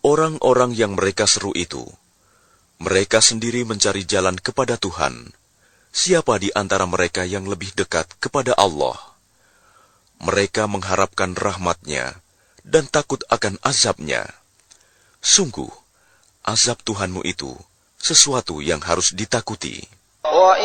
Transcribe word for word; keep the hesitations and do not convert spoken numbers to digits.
Orang-orang yang mereka seru itu, mereka sendiri mencari jalan kepada Tuhan. Siapa di antara mereka yang lebih dekat kepada Allah? Mereka mengharapkan rahmat-Nya dan takut akan azab-Nya. Sungguh, azab Tuhanmu itu sesuatu yang harus ditakuti.